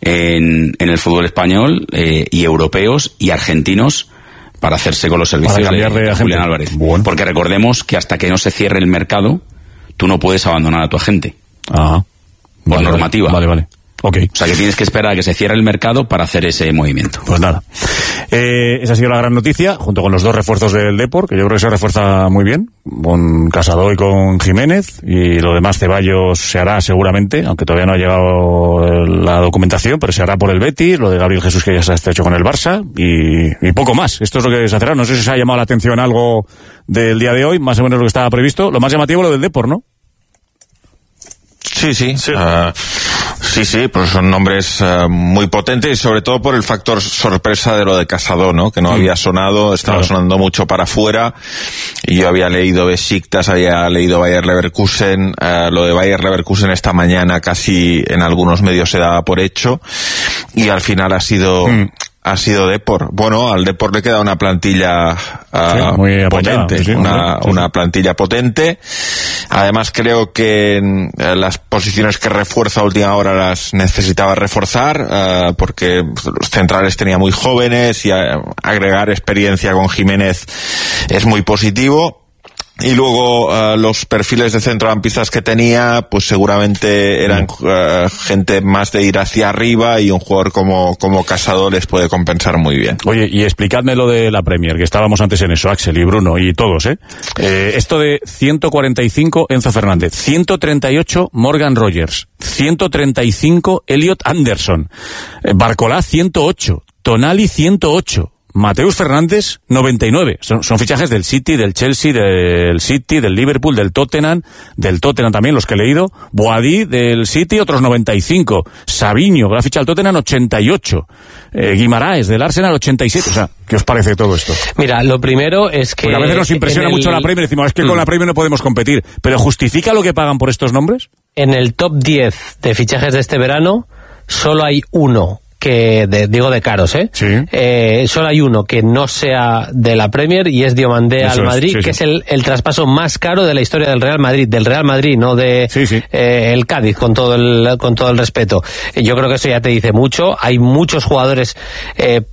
S12: en, en el fútbol español, eh, y europeos y argentinos, para hacerse con los servicios de, de, de Julián Álvarez. Bueno. Porque recordemos que hasta que no se cierre el mercado, tú no puedes abandonar a tu agente.
S2: Ajá.
S12: Por
S2: vale,
S12: normativa.
S2: Vale, vale. Okay.
S12: O sea que tienes que esperar a que se cierre el mercado para hacer ese movimiento.
S2: Pues nada. Eh, esa ha sido la gran noticia, junto con los dos refuerzos del Depor, que yo creo que se refuerza muy bien, con Casado y con Jiménez, y lo demás Ceballos se hará seguramente, aunque todavía no ha llegado la documentación, pero se hará por el Betis, lo de Gabriel Jesús que ya se ha hecho con el Barça, y, y poco más. Esto es lo que se hacerá. No sé si se ha llamado la atención algo del día de hoy, más o menos lo que estaba previsto. Lo más llamativo lo del Depor, ¿no?
S15: Sí, sí. sí. Uh, Sí, sí, pues son nombres uh, muy potentes y sobre todo por el factor sorpresa de lo de Casado, ¿no? Que no mm. había sonado, estaba claro. sonando mucho para afuera y yo había leído Besiktas, había leído Bayer Leverkusen, uh, lo de Bayer Leverkusen esta mañana casi en algunos medios se daba por hecho y al final ha sido... Mm. Ha sido Depor. Bueno, al Depor le queda una plantilla uh,
S2: sí, muy
S15: potente, sí, una, sí, una sí. plantilla potente. Además creo que en, eh, las posiciones que refuerza a última hora las necesitaba reforzar, uh, porque los centrales tenía muy jóvenes y a, agregar experiencia con Jiménez es muy positivo. Y luego uh, los perfiles de centrocampistas que tenía, pues seguramente eran uh, gente más de ir hacia arriba y un jugador como, como Casado les puede compensar muy bien.
S2: Oye, y explicadme lo de la Premier, que estábamos antes en eso, Axel y Bruno y todos, ¿eh? eh esto de ciento cuarenta y cinco Enzo Fernández, ciento treinta y ocho Morgan Rogers, ciento treinta y cinco Elliot Anderson, eh, Barcolá ciento ocho, Tonali ciento ocho. Mateus Fernández, noventa y nueve. Son, son fichajes del City, del Chelsea, del City, del Liverpool, del Tottenham, del Tottenham también, los que he leído. Boadí, del City, otros noventa y cinco. Sabiño, que la ficha del Tottenham, ochenta y ocho. Eh, Guimaraes, del Arsenal, ochenta y siete. O sea, ¿qué os parece todo esto?
S16: Mira, lo primero es que...
S2: Porque a veces nos impresiona el... mucho la Premier, decimos, es que mm. con la Premier no podemos competir. ¿Pero justifica lo que pagan por estos nombres?
S16: En el top diez de fichajes de este verano, solo hay uno que de, digo de caros, ¿eh?
S2: Sí.
S16: Eh, solo hay uno que no sea de la Premier y es Diomandé al Madrid, es, sí, que sí. es el, el traspaso más caro de la historia del Real Madrid, del Real Madrid, no de
S2: sí, sí.
S16: Eh, el Cádiz, con todo el con todo el respeto. Yo creo que eso ya te dice mucho. Hay muchos jugadores eh,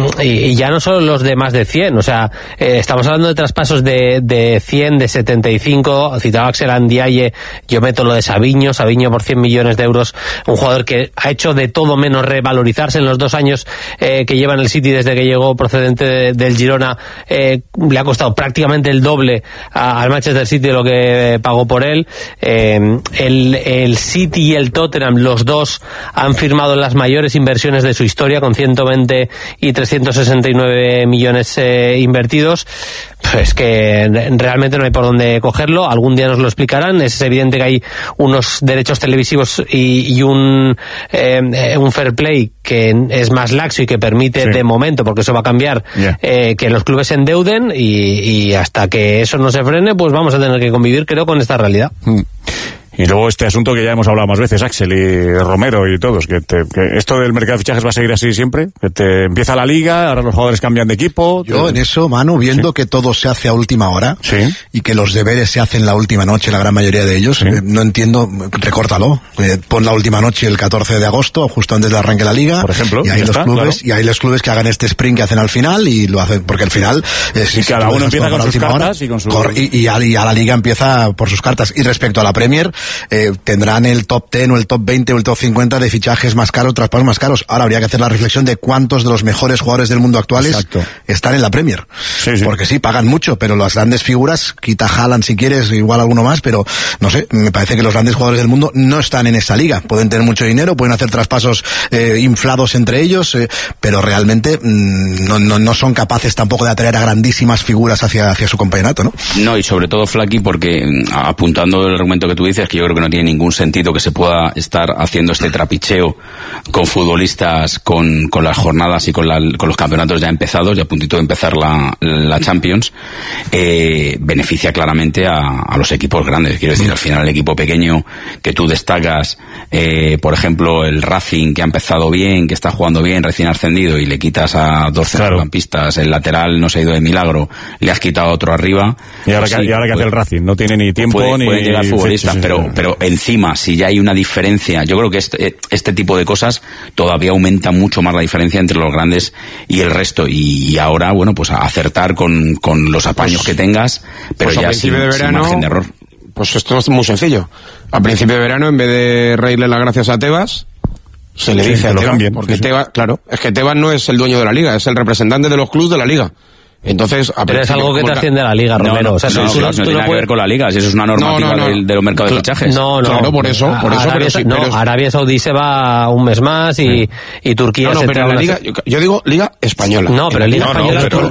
S16: y ya no solo los de más de cien, o sea, eh, estamos hablando de traspasos de, de cien, de setenta y cinco, citaba Axel Andiaye, yo meto lo de Sabiño, Sabiño por cien millones de euros, un jugador que ha hecho de todo menos revalorizarse en los dos años eh, que lleva en el City desde que llegó procedente de, del Girona, eh, le ha costado prácticamente el doble a, al Manchester City de lo que pagó por él. Eh, el, el City y el Tottenham, los dos han firmado las mayores inversiones de su historia con ciento veinte y trescientos sesenta y nueve millones eh, invertidos. Pues que realmente no hay por dónde cogerlo. Algún día nos lo explicarán. Es evidente que hay unos derechos televisivos y, y un eh, un fair play que es más laxo y que permite sí. de momento, porque eso va a cambiar, yeah. eh, que los clubes se endeuden y, y hasta que eso no se frene, pues vamos a tener que convivir, creo, con esta realidad.
S2: Mm. Y luego este asunto que ya hemos hablado más veces, Axel y Romero y todos, que, te, que esto del mercado de fichajes va a seguir así siempre, que te empieza la liga, ahora los jugadores cambian de equipo.
S11: Yo
S2: te...
S11: en eso, Manu, viendo sí. que todo se hace a última hora
S2: sí.
S11: y que los deberes se hacen la última noche, la gran mayoría de ellos, sí. eh, no entiendo, recórtalo, eh, pon la última noche el catorce de agosto, justo antes de arranque la liga,
S2: por ejemplo,
S11: y hay los
S2: está,
S11: clubes
S2: claro.
S11: y hay los clubes que hagan este sprint que hacen al final y lo hacen, porque al final
S2: eh, si, y si cada uno empieza con sus cartas hora, y con su...
S11: cor, y, y, a, y a la liga empieza por sus cartas. Y respecto a la Premier, eh, tendrá el top diez o el top veinte o el top cincuenta de fichajes más caros, traspasos más caros. Ahora habría que hacer la reflexión de cuántos de los mejores jugadores del mundo actuales
S2: Exacto.
S11: están en la Premier.
S2: Sí, sí.
S11: Porque sí, pagan mucho, pero las grandes figuras, quita Haaland si quieres, igual alguno más, pero no sé, me parece que los grandes jugadores del mundo no están en esa liga. Pueden tener mucho dinero, pueden hacer traspasos eh, inflados entre ellos, eh, pero realmente mmm, no, no, no son capaces tampoco de atraer a grandísimas figuras hacia, hacia su campeonato, ¿no?
S12: No, y sobre todo, Flaky, porque apuntando el argumento que tú dices, que yo creo que no tiene ningún sentido que se pueda estar haciendo este trapicheo con futbolistas, con, con las jornadas y con, la, con los campeonatos ya empezados, ya a puntito de empezar la, la Champions, eh, beneficia claramente a, a los equipos grandes. Quiero decir, al final el equipo pequeño que tú destacas, eh, por ejemplo, el Racing, que ha empezado bien, que está jugando bien, recién ascendido, y le quitas a dos centrocampistas, claro. el lateral no se ha ido de milagro, le has quitado a otro arriba.
S2: Y ahora,
S12: pues
S2: que,
S12: sí,
S2: y ahora que
S12: puede,
S2: hace el Racing, no tiene ni tiempo
S12: puede,
S2: ni...
S12: Pueden llegar futbolistas,
S2: sí, sí,
S12: pero,
S2: sí.
S12: pero encima, si ya hay una diferencia, yo creo que este, este tipo de cosas todavía aumenta mucho más la diferencia entre los grandes y el resto, y, y ahora, bueno, pues a acertar con, con los apaños pues, que tengas, pero
S9: pues
S12: ya
S9: sin,
S12: de verano, sin margen de error.
S9: Pues esto es muy sencillo. A principio de verano, en vez de reírle las gracias a Tebas, se le sí, dice a Tebas, cambien, porque sí, Tebas, claro, es que Tebas no es el dueño de la liga, es el representante de los clubes de la liga. Entonces,
S16: pero es algo que trasciende a la liga, Romero.
S12: No, no,
S16: o sea,
S12: no,
S16: tú,
S12: no,
S16: tú,
S12: no
S16: tú
S12: tiene
S16: no
S12: nada
S16: puedes...
S12: que ver con la liga, si eso es una normativa no, no, no. Del, de los mercados de fichajes.
S16: No, no.
S9: Claro, por eso, por eso,
S16: Arabia,
S9: pero sí,
S16: no,
S9: pero...
S16: Arabia Saudí se va un mes más y, y Turquía
S9: no, no,
S16: se
S9: pero la liga, yo, yo digo liga española.
S16: No, pero en liga
S9: no,
S16: española
S9: no,
S16: tú, tú,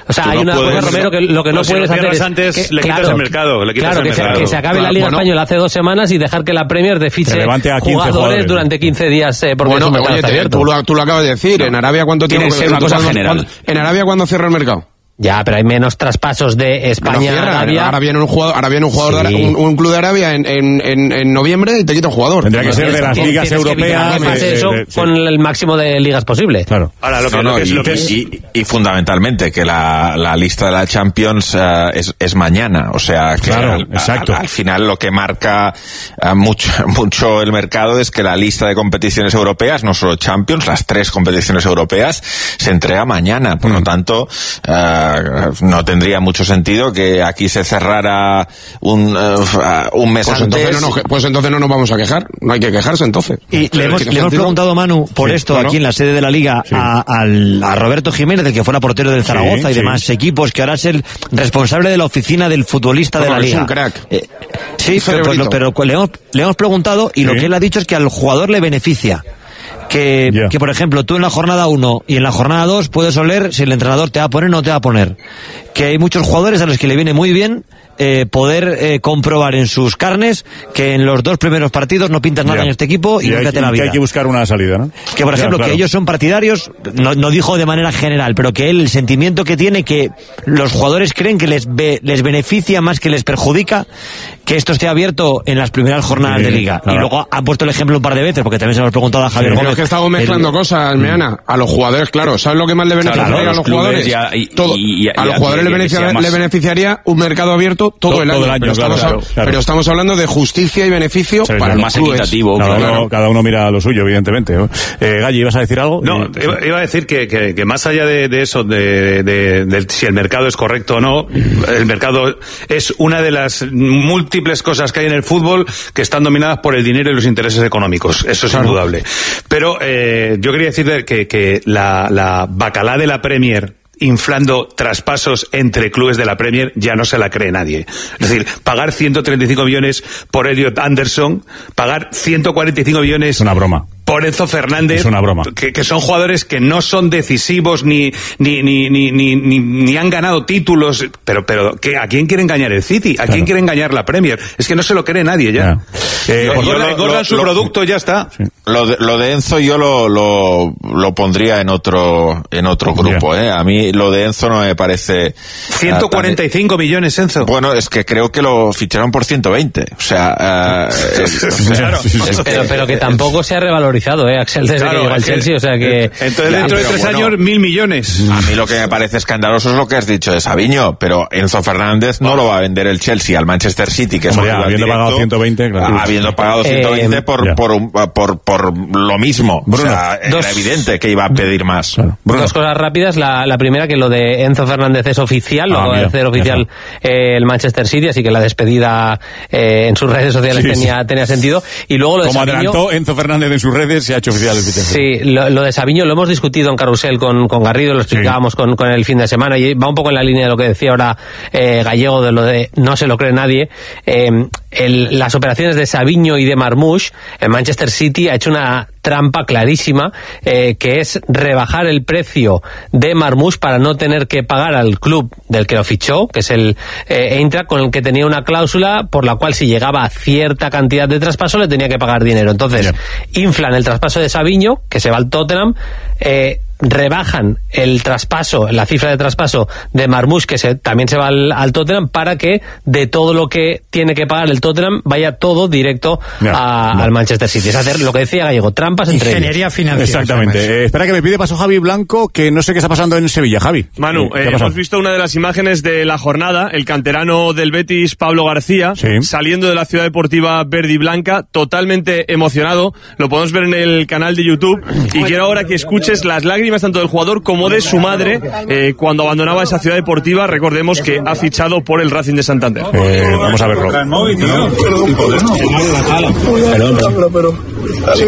S16: O sea,
S10: Tú
S16: hay
S10: no
S16: una
S10: puedes,
S16: cosa, Romero, que lo que no,
S10: no si
S16: puedes
S10: lo
S16: hacer
S10: cierras
S16: es...
S10: antes,
S16: que,
S10: le quitas
S16: claro,
S10: el mercado, le quitas
S16: claro,
S10: el
S16: que, se,
S10: mercado.
S16: que se acabe la
S10: Claro,
S16: Liga
S10: bueno.
S16: Española hace dos semanas y dejar que la Premier te fiche
S2: levante a quince
S16: jugadores,
S2: jugadores
S16: durante quince días eh, porque
S9: Bueno,
S16: es un mercado
S9: oye,
S16: está
S9: te-
S16: abierto.
S9: tú, lo, tú lo acabas de decir. En Arabia, ¿cuánto
S12: Tiene
S9: tiempo?
S12: que ser una cosa
S9: ¿cuándo-
S12: general.
S9: cuándo- En Arabia, ¿cuándo cierra el mercado?
S16: Ya, pero hay menos traspasos de España
S9: No cierra.
S16: a Arabia.
S9: Ahora viene un jugador, ahora viene un, jugador de
S16: Sí.
S9: Ara- un, un club de Arabia en, en, en, en noviembre y te quita un jugador.
S2: Tendría que ser de las
S16: Tienes
S2: ligas
S16: que evitar
S2: europeas.
S16: que pase
S2: de-
S16: eso
S2: de- de- sí.
S16: con el máximo de ligas posible.
S2: Claro.
S10: Ahora, lo que,
S15: No,
S10: lo
S15: no,
S10: que es...
S15: y,
S10: Lo que es
S15: y- y fundamentalmente que la, la lista de la Champions eh, es, es mañana, o sea que
S2: Claro,
S15: al,
S2: exacto.
S15: al- al final lo que marca eh, mucho, mucho el mercado es que la lista de competiciones europeas, no solo Champions, las tres competiciones europeas, se entrega mañana, por lo tanto eh, no tendría mucho sentido que aquí se cerrara un, eh, un mes
S9: Pues
S15: antes.
S9: entonces, no nos, pues entonces no nos vamos a quejar. No hay que quejarse entonces.
S14: Y le hemos, le hemos preguntado, Manu, por
S2: Sí,
S14: esto
S2: claro.
S14: aquí en la sede de la Liga
S2: Sí.
S14: a, al- a Roberto Jiménez, el que fuera portero del Zaragoza
S2: Sí,
S14: y
S2: sí.
S14: demás equipos, que ahora es el responsable de la oficina del futbolista de
S9: Bueno,
S14: la
S9: es
S14: Liga.
S9: un crack.
S14: Eh, sí,
S9: Un
S14: pero,
S9: cerebrito.
S14: pero, pero le, hemos, le hemos preguntado y lo
S2: Sí.
S14: que él ha dicho es que al jugador le beneficia. Que,
S2: Ya.
S14: que, por ejemplo, tú en la jornada uno y en la jornada dos puedes oler si el entrenador te va a poner o no te va a poner. Que hay muchos jugadores a los que le viene muy bien eh, poder eh, comprobar en sus carnes que en los dos primeros partidos no pintas nada
S2: Ya.
S14: en este equipo y,
S2: Y
S14: no
S2: hay,
S14: te la
S2: y que
S14: vida.
S2: hay que buscar una salida, ¿no?
S14: Que, por
S2: Ya,
S14: ejemplo,
S2: claro.
S14: que ellos son partidarios, no, no dijo de manera general, pero que él, el sentimiento que tiene, que los jugadores creen que les be- les beneficia más que les perjudica, que esto esté abierto en las primeras jornadas
S2: Sí,
S14: de Liga.
S2: claro.
S14: Y luego ha puesto el ejemplo un par de veces, porque también se lo hemos preguntado a Javier
S9: Pero
S14: Gómez.
S9: es que estamos mezclando
S14: El-
S9: cosas, Meana. A los jugadores, claro. ¿Sabes lo que más le beneficiaría
S12: Claro,
S9: a los
S12: los clubes
S9: jugadores?
S12: ya- y-
S9: Todo.
S12: y- y-
S9: a los
S12: y-
S9: jugadores
S12: y-
S9: le,
S12: y-
S9: beneficia-
S12: y-
S9: le beneficiaría un mercado abierto todo,
S2: Todo-
S9: el año.
S2: todo el año,
S9: pero,
S2: claro,
S9: estamos,
S2: claro,
S9: hab-
S2: claro.
S9: pero estamos hablando de justicia y beneficio
S2: Sí,
S9: para
S2: sí.
S9: los
S12: más
S9: clubes.
S12: equitativo,
S2: Cada
S12: claro.
S2: uno, cada uno mira lo suyo, evidentemente. Eh, Galli, ¿ibas a decir algo?
S10: No,
S2: Eh,
S10: iba, iba a decir que, que, que más allá de, de eso, de, de, de si el mercado es correcto o no, el mercado es una de las múltiples cosas que hay en el fútbol que están dominadas por el dinero y los intereses económicos. Eso es indudable. Pero eh, yo quería decir que, que la, la bacalá de la Premier inflando traspasos entre clubes de la Premier ya no se la cree nadie. Es decir, pagar ciento treinta y cinco millones por Elliot Anderson, pagar ciento cuarenta y cinco millones...
S2: Es una broma.
S10: por Enzo Fernández,
S2: Es una broma.
S10: Que, que son jugadores que no son decisivos ni ni ni ni ni, ni, ni han ganado títulos, pero pero ¿qué, ¿a quién quiere engañar el City? ¿A
S2: Claro.
S10: quién quiere engañar la Premier? Es que no se lo cree nadie ya.
S2: Ya. Eh,
S10: Engordan-
S2: por-
S10: engordan engordan su
S15: lo-
S10: producto, ya está.
S15: Lo de, lo de Enzo yo lo, lo, lo pondría en otro en otro grupo, ¿eh? A mí lo de Enzo no me parece...
S10: ciento cuarenta y cinco millones, Enzo.
S15: Bueno, es que creo que lo ficharon por ciento veinte. O sea, eh, es-
S10: Claro.
S15: es que-
S16: Pero, pero que tampoco se ha revalorizado, ¿eh, Axel, desde
S10: Claro,
S16: que llegó al
S10: es que-
S16: Chelsea, o sea que...
S10: Entonces
S15: Ya,
S10: dentro de
S15: pero
S10: tres
S15: bueno.
S10: años, mil millones.
S15: A mí lo que me parece escandaloso es lo que has dicho de Sabiño, pero Enzo Fernández no lo va a vender el Chelsea al Manchester City, que es
S2: Hombre,
S15: un rival
S2: habiendo
S15: directo,
S2: pagado ciento veinte, claro.
S15: habiendo pagado
S16: Eh,
S15: ciento veinte por,
S2: ya.
S15: por, un- por, por lo mismo.
S2: Bruno,
S15: o sea,
S16: dos-
S15: era evidente que iba a pedir más.
S2: Bruno.
S16: Dos cosas rápidas. La, la primera, que lo de Enzo Fernández es oficial, lo
S2: Ah,
S16: acaba de
S2: mira,
S16: hacer oficial eh, el Manchester City, así que la despedida eh, en sus redes sociales
S2: Sí,
S16: tenía,
S2: sí.
S16: tenía sentido. Y luego lo de
S2: Como
S16: Savinho-
S2: adelantó Enzo Fernández en sus redes, se ha hecho oficial el fichaje.
S16: Sí, lo, lo de Savinho lo hemos discutido en Carrusel con, con Garrido, lo explicábamos con, con el fin de semana y va un poco en la línea de lo que decía ahora eh, Gallego, de lo de no se lo cree nadie. Eh, el- las operaciones de Savinho y de Marmoush, el Manchester City ha hecho una trampa clarísima, eh, que es rebajar el precio de Marmoush para no tener que pagar al club del que lo fichó, que es el eh, Eintracht, con el que tenía una cláusula por la cual si llegaba a cierta cantidad de traspaso le tenía que pagar dinero. Entonces, inflan el traspaso de Savinho, que se va al Tottenham, eh, rebajan el traspaso, la cifra de traspaso de Marmoush, que se, también se va al, al Tottenham, para que de todo lo que tiene que pagar el Tottenham vaya todo directo
S2: Ya,
S16: a-
S2: ya.
S16: al Manchester City. Es hacer lo que decía Gallego, trampas entre
S13: Ingeniería
S16: ellos.
S13: financiera.
S2: Exactamente. Eh, espera que me pide paso Javi Blanco, que no sé qué está pasando en Sevilla. Javi.
S17: Manu,
S2: Eh, ¿qué
S17: eh,
S2: ha pasado?
S17: hemos visto una de las imágenes de la jornada, el canterano del Betis, Pablo García,
S2: Sí.
S17: saliendo de la ciudad deportiva verde y blanca, totalmente emocionado. Lo podemos ver en el canal de YouTube. Y quiero ahora que escuches las lágrimas tanto del jugador como de su madre eh, cuando abandonaba esa ciudad deportiva. Recordemos que ha fichado por el Racing de Santander.
S2: Eh, vamos a verlo.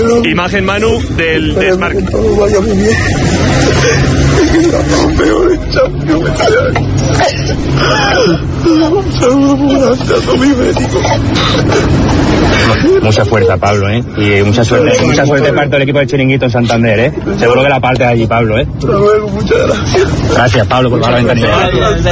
S17: Imagen, Manu, del desmarque.
S18: Mucha fuerza, Pablo, ¿eh? Y mucha suerte, mucha suerte para todo el equipo de Chiringuito en Santander, ¿eh? Seguro que la parte de allí, Pablo, ¿eh? Muchas gracias. Gracias, Pablo, por bajar la ventanilla.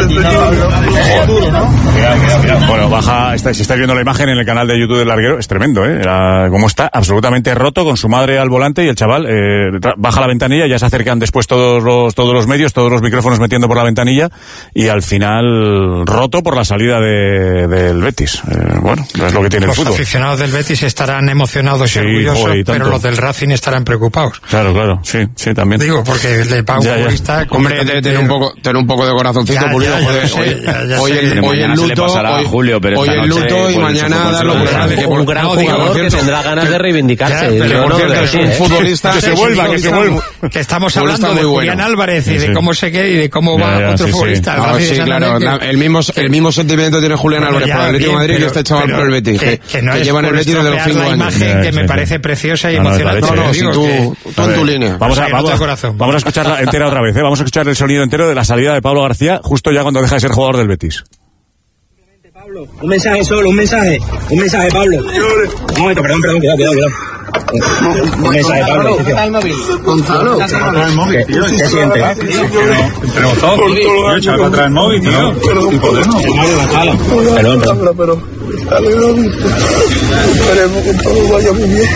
S2: Bueno, baja, está, si estáis viendo la imagen en el canal de YouTube del larguero, es tremendo, ¿eh? Era, como está absolutamente roto, con su madre al volante y el chaval eh, baja la ventanilla, ya se acercan después todos los, todos los medios, todos los micrófonos metiendo por la ventanilla y al final roto por la salida de, del Betis. Eh, bueno, es lo que tiene
S13: los
S2: el fútbol.
S13: Los aficionados del Betis estarán emocionados sí, y orgullosos, joder, y pero los del Racing estarán preocupados.
S2: Claro, claro, sí, sí, también.
S13: Digo, porque le paga un futbolista...
S9: Hombre, tener un poco, tener un poco de corazoncito, Pulido. Hoy el luto, hoy,
S12: Julio, pero
S9: hoy el luto y mañana darlo por grande.
S16: Que un gran jugador que tendrá ganas de reivindicarse.
S9: Pero por cierto, es un futbolista...
S2: Que se vuelva, que se vuelva.
S13: Que estamos hablando de Julián Álvarez y de cómo se queda y de cómo va otro futbolista.
S9: Sí, claro, el mismo sentimiento tiene Julián Álvarez por el Atlético de Madrid y este chaval por el Betis. Que llevan el Betis desde los cinco años.
S13: Imagen que me parece preciosa y emocionante.
S9: No, no, si tú en tu línea.
S2: Vamos a vamos a escucharla entera otra vez, ¿eh? Vamos a escuchar el sonido entero de la salida de Pablo García justo ya cuando deja de ser jugador del Betis.
S18: Pablo, un mensaje solo, un mensaje, un mensaje, Pablo. Un momento, perdón, perdón, cuidado, cuidado, cuidado. Un mensaje, Pablo.
S19: ¿Está el móvil? Gonzalo.
S18: ¿Qué, ¿Qué siente?
S19: Entre vosotros, tío, echar para atrás el móvil, tío.
S18: Perdón, perdón.
S19: Pero, dale, David. Esperemos que todo vaya muy bien.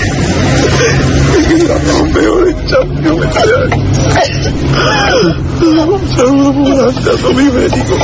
S19: Los peores champions. Saludos muy grandes a todo mi médico.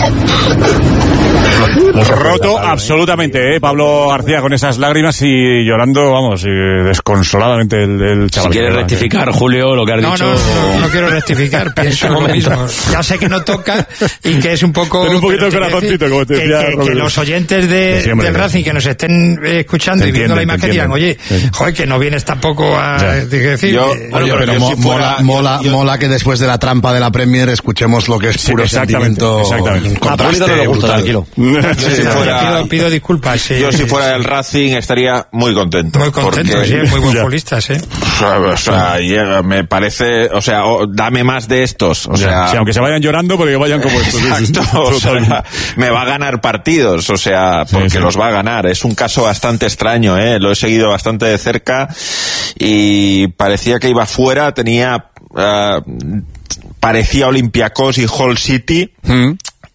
S2: Roto absolutamente, ¿eh? Pablo García con esas lágrimas y llorando, vamos, y desconsoladamente el, el chaval.
S12: Si quieres rectificar, que... Julio, lo que has
S13: no,
S12: dicho...
S13: No, no, no quiero rectificar, pienso lo mismo. Ya sé que no toca y que es un poco...
S2: Ten un poquito de corazoncito, como te decía
S13: que, que, que los oyentes de, sí, hombre, del Racing que nos estén escuchando y viendo la imagen digan, oye, sí. joder, que no vienes tampoco a ya. decir...
S11: Yo,
S13: que,
S11: oye, pero mo, si fuera, mola, yo, mola que después de la trampa de la Premier escuchemos lo que es puro
S2: sí, exactamente,
S11: sentimiento.
S2: Exactamente.
S11: Contraste,
S12: no le gusta, tranquilo.
S9: Yo si fuera,
S13: pido, pido disculpas. Sí,
S15: yo si
S13: sí,
S15: fuera
S13: sí.
S15: del Racing estaría muy contento.
S13: Muy contento, porque, sí, muy buen futbolista, sí.
S15: O sea, llega, me parece, o sea, oh, dame más de estos. O sea,
S2: sí, aunque se vayan llorando, pero que vayan como estos.
S15: Exacto, o sea, me va a ganar partidos, o sea, porque sí, sí. los va a ganar. Es un caso bastante extraño, ¿eh? Lo he seguido bastante de cerca y parecía que iba fuera, tenía, uh, parecía Olympiacos y Hull City. Mm.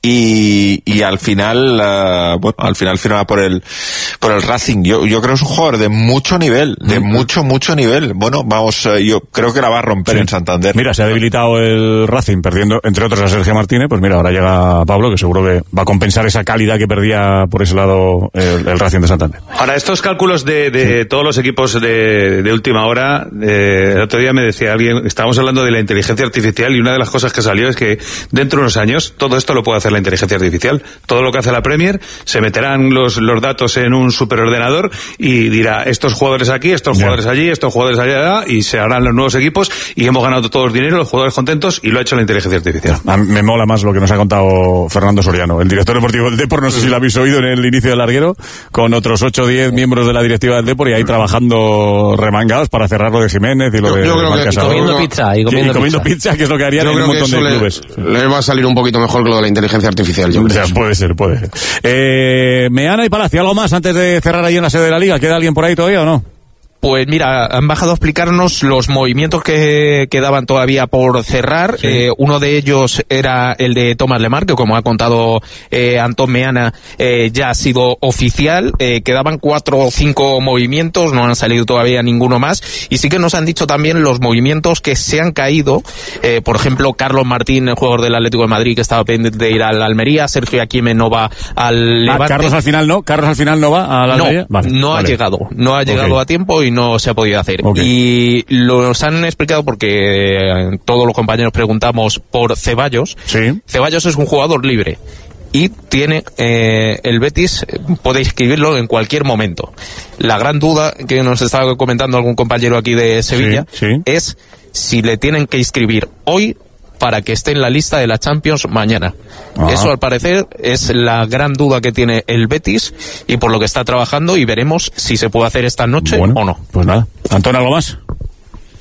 S15: Y, y al final, uh, bueno, al final firma por el, por el Racing. Yo, yo creo que es un jugador de mucho nivel, de mm. mucho, mucho nivel. Bueno, vamos, uh, yo creo que la va a romper sí. en Santander.
S2: Mira, se ha debilitado el Racing perdiendo, entre otros, a Sergio Martínez. Pues mira, ahora llega Pablo, que seguro que va a compensar esa calidad que perdía por ese lado el, el Racing de Santander.
S10: Ahora, estos cálculos de, de sí. todos los equipos de, de última hora, eh, el otro día me decía alguien, estábamos hablando de la inteligencia artificial y una de las cosas que salió es que dentro de unos años todo esto lo puede hacer la inteligencia artificial. Todo lo que hace la Premier, se meterán los, los datos en un superordenador y dirá estos jugadores aquí, estos yeah. jugadores allí, estos jugadores allá, y se harán los nuevos equipos y hemos ganado todos dinero, los jugadores contentos, y lo ha hecho la inteligencia artificial.
S2: A mí me mola más lo que nos ha contado Fernando Soriano, el director deportivo del Depor. No sé si lo habéis oído en el inicio del larguero, con otros ocho o diez miembros de la directiva del Depor y ahí trabajando remangados para cerrar lo de Jiménez y lo
S9: yo,
S2: de
S9: yo creo
S2: Marc
S9: que,
S2: Casado.
S16: Y comiendo pizza. Y comiendo,
S2: y comiendo
S16: pizza.
S2: pizza, que es lo que harían yo en un montón de
S9: le,
S2: clubes.
S9: Le va a salir un poquito mejor que lo de la inteligencia artificial. Yo
S2: o sea, puede ser, puede ser. Eh, Meana y Palacio, ¿algo más antes de cerrar ahí en la sede de la Liga? ¿Queda alguien por ahí todavía o no?
S20: Pues mira, han bajado a explicarnos los movimientos que quedaban todavía por cerrar. Sí. Eh, uno de ellos era el de Thomas Lemar, que como ha contado eh, Antón Meana, eh, ya ha sido oficial. Eh, quedaban cuatro o cinco movimientos, no han salido todavía ninguno más. Y sí que nos han dicho también los movimientos que se han caído. Eh, por ejemplo, Carlos Martín, el jugador del Atlético de Madrid, que estaba pendiente de ir al Almería. Sergio Aquime no va al Levante.
S2: Ah, Carlos al final no, Carlos al final no va al Almería.
S20: No,
S2: vale,
S20: no
S2: vale.
S20: ha llegado, no ha llegado okay. a tiempo y no se ha podido hacer. Okay. Y los han explicado porque todos los compañeros preguntamos por Ceballos.
S2: Sí.
S20: Ceballos es un jugador libre y tiene eh, el Betis, puede inscribirlo en cualquier momento. La gran duda que nos estaba comentando algún compañero aquí de Sevilla
S2: sí, sí.
S20: es si le tienen que inscribir hoy para que esté en la lista de la Champions mañana. Ah. Eso, al parecer, es la gran duda que tiene el Betis y por lo que está trabajando, y veremos si se puede hacer esta noche
S2: bueno,
S20: o no.
S2: Pues nada. Antón, ¿algo más?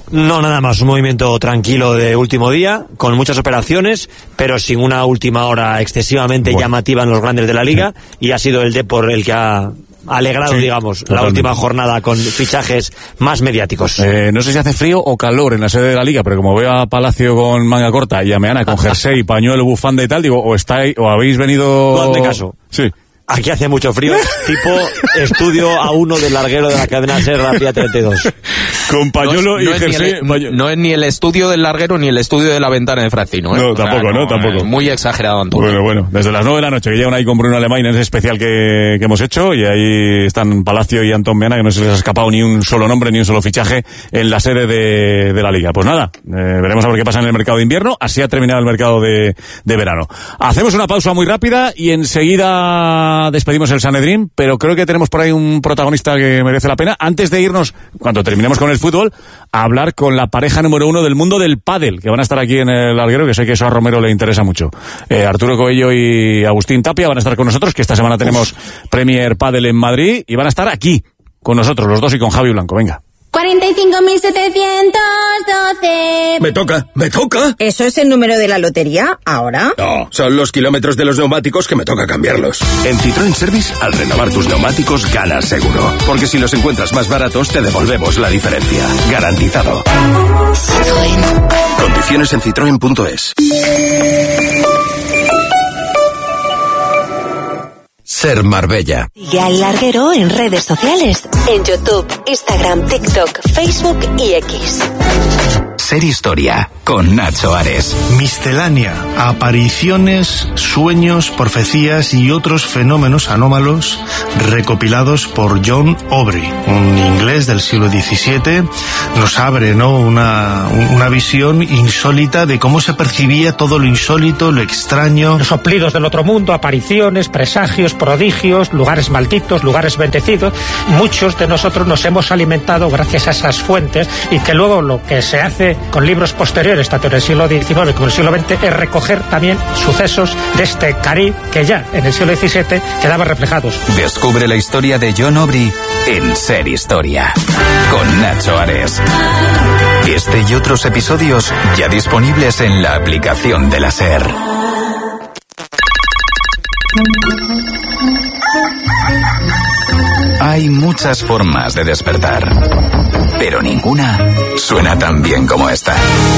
S14: No, nada más, un movimiento tranquilo de último día, con muchas operaciones, pero sin una última hora excesivamente bueno. llamativa en los grandes de la Liga, sí. y ha sido el Depor el que ha alegrado, sí, digamos, totalmente. La última jornada con fichajes más mediáticos.
S2: Eh, no sé si hace frío o calor en la sede de la Liga, pero como veo a Palacio con manga corta y a Meana con jersey, pañuelo, bufanda y tal, digo, o estáis, o habéis venido...
S14: No hazme caso.
S2: Sí.
S14: Aquí hace mucho frío, tipo estudio A uno del larguero de la cadena SER Rapia treinta y dos.
S2: Con pañuelo
S20: no es, no
S2: y jersey.
S20: El, no es ni el estudio del larguero ni el estudio de la ventana de Francino, ¿eh?
S2: No, tampoco, sea, no, no, tampoco.
S20: Muy exagerado, Antonio.
S2: Bueno, bueno, desde las nueve de la noche que llegan ahí con Bruno Alemán en ese especial que, que hemos hecho, y ahí están Palacio y Antón Meana, que no se les ha escapado ni un solo nombre ni un solo fichaje en la sede de, de la Liga. Pues nada, eh, veremos a ver qué pasa en el mercado de invierno. Así ha terminado el mercado de, de verano. Hacemos una pausa muy rápida y enseguida despedimos el San Dream, pero creo que tenemos por ahí un protagonista que merece la pena. Antes de irnos, cuando terminemos con el fútbol, a hablar con la pareja número uno del mundo del pádel, que van a estar aquí en el larguero, que sé que eso a Romero le interesa mucho. Eh, Arturo Coello y Agustín Tapia van a estar con nosotros, que esta semana tenemos Uf. Premier Pádel en Madrid, y van a estar aquí con nosotros, los dos, y con Javi Blanco. Venga.
S21: cuarenta y cinco mil setecientos doce.
S22: Me toca, me toca.
S21: ¿Eso es el número de la lotería ahora?
S22: No, son los kilómetros de los neumáticos que me toca cambiarlos.
S1: En Citroën Service, al renovar tus neumáticos, ganas seguro. Porque si los encuentras más baratos, te devolvemos la diferencia. Garantizado. Citroën. Condiciones en citroen punto es. Ser Marbella.
S23: Sigue al larguero en redes sociales, en YouTube, Instagram, TikTok, Facebook y X.
S3: Ser Historia, con Nacho Ares.
S24: Miscelánea, apariciones, sueños, profecías y otros fenómenos anómalos recopilados por John Aubrey, un inglés del siglo diecisiete. Nos abre, ¿no?, una, una visión insólita de cómo se percibía todo lo insólito, lo extraño.
S25: Los soplidos del otro mundo, apariciones, presagios, prodigios, lugares malditos, lugares bendecidos. Muchos de nosotros nos hemos alimentado gracias a esas fuentes, y que luego lo que se hace con libros posteriores, tanto en el siglo diecinueve como en el siglo veinte, es recoger también sucesos de este Caribe que ya en el siglo diecisiete quedaban reflejados.
S3: Descubre la historia de John Aubrey en Ser Historia, con Nacho Ares. Este y otros episodios ya disponibles en la aplicación de la SER. Hay muchas formas de despertar, pero ninguna suena tan bien como esta.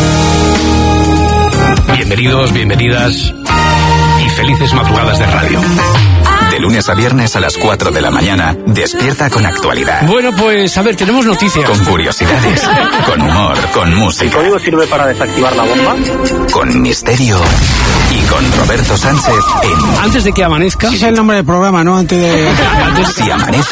S26: Bienvenidos, bienvenidas y felices madrugadas de radio.
S3: De lunes a viernes a las cuatro de la mañana, despierta con actualidad.
S26: Bueno, pues a ver, tenemos noticias.
S3: Con curiosidades, con humor, con música.
S18: ¿El código sirve para desactivar la bomba?
S3: Con misterio y con Roberto Sánchez en...
S26: Antes de que amanezca...
S27: Ese es el nombre del programa, ¿no? Antes de...
S3: Si amanece...